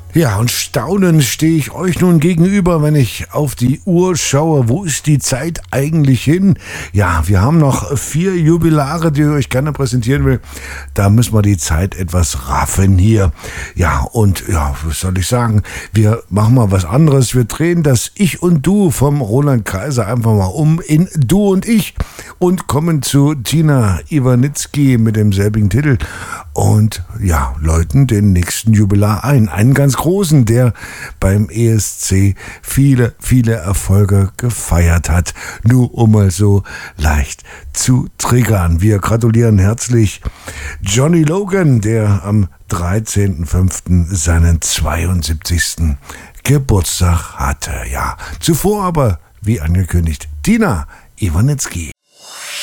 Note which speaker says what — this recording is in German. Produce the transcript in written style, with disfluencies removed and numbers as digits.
Speaker 1: Ja, und staunend stehe ich euch nun gegenüber, wenn ich auf die Uhr schaue. Wo ist die Zeit eigentlich hin? Ja, wir haben noch 4 Jubilare, die ich euch gerne präsentieren will. Da müssen wir die Zeit etwas raffen hier. Ja, und ja, was soll ich sagen? Wir machen mal was anderes. Wir drehen das Ich und Du vom Roland Kaiser einfach mal um in Du und Ich und kommen zu Tina Iwanitzki mit demselbigen Titel und ja, läuten den nächsten Jubilar ein. Einen ganz großen, der beim ESC viele, viele Erfolge gefeiert hat. Nur um mal so leicht zu triggern. Wir gratulieren herzlich Johnny Logan, der am 13.05. seinen 72. Geburtstag hatte. Ja, zuvor aber, wie angekündigt, Tina Iwanitzki.